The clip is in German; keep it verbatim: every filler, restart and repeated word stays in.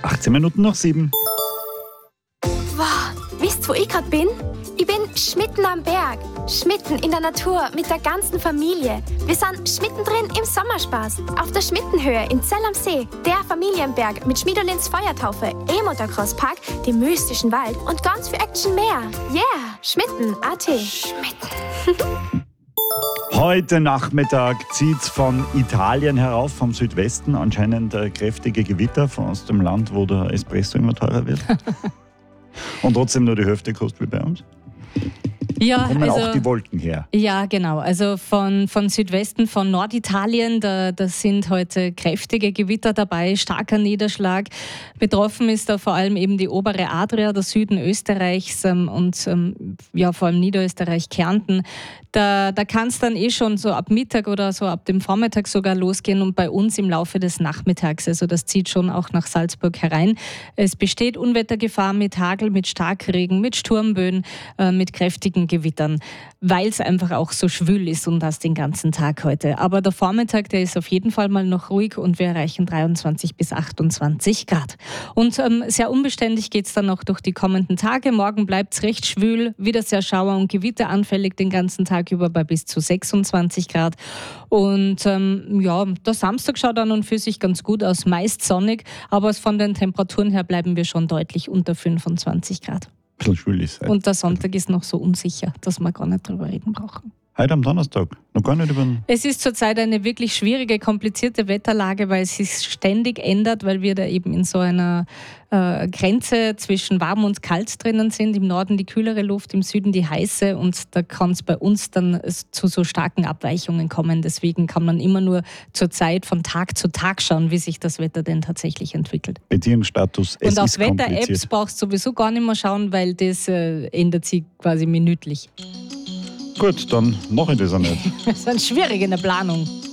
achtzehn Minuten nach sieben. Wow, wisst ihr, wo ich gerade bin? Ich bin schmitten am Berg, schmitten in der Natur mit der ganzen Familie. Wir sind schmittendrin im Sommerspaß, auf der Schmittenhöhe in Zell am See, der Familienberg mit Schmiedolins Feuertaufe, E-Motocross-Park, dem mystischen Wald und ganz viel Action mehr. Yeah, Schmitten, A T. Schmitten. Heute Nachmittag zieht es von Italien herauf, vom Südwesten, anscheinend äh, kräftige Gewitter von aus dem Land, wo der Espresso immer teurer wird. Und trotzdem nur die Hälfte kostet wie bei uns. Ja, kommen also, auch die Wolken her. Ja, genau. Also von, von Südwesten, von Norditalien, da, da sind heute kräftige Gewitter dabei, starker Niederschlag. Betroffen ist da vor allem eben die obere Adria, der Süden Österreichs ähm, und ähm, ja, vor allem Niederösterreich, Kärnten. Da, da kann es dann eh schon so ab Mittag oder so ab dem Vormittag sogar losgehen und bei uns im Laufe des Nachmittags. Also das zieht schon auch nach Salzburg herein. Es besteht Unwettergefahr mit Hagel, mit Starkregen, mit Sturmböen, äh, mit kräftigen Gewittern, weil es einfach auch so schwül ist und das den ganzen Tag heute. Aber der Vormittag, der ist auf jeden Fall mal noch ruhig und wir erreichen dreiundzwanzig bis achtundzwanzig Grad. Und ähm, sehr unbeständig geht es dann auch durch die kommenden Tage. Morgen bleibt es recht schwül, wieder sehr schauer- und gewitteranfällig den ganzen Tag über bei bis zu sechsundzwanzig Grad. Und ähm, ja, der Samstag schaut an und für sich ganz gut aus, meist sonnig, aber von den Temperaturen her bleiben wir schon deutlich unter fünfundzwanzig Grad. Ein bisschen schwül ist es. Und der Sonntag ist noch so unsicher, dass wir gar nicht drüber reden brauchen. Heute am Donnerstag, noch gar nicht über den... Es ist zurzeit eine wirklich schwierige, komplizierte Wetterlage, weil es sich ständig ändert, weil wir da eben in so einer äh, Grenze zwischen warm und kalt drinnen sind. Im Norden die kühlere Luft, im Süden die heiße und da kann es bei uns dann zu so starken Abweichungen kommen. Deswegen kann man immer nur zurzeit von Tag zu Tag schauen, wie sich das Wetter denn tatsächlich entwickelt. Beziehungsstatus, es und auf ist kompliziert. Wetter-Apps brauchst du sowieso gar nicht mehr schauen, weil das äh, ändert sich quasi minütlich. Gut, dann mache ich das auch nicht. Das ist eine schwierige Planung.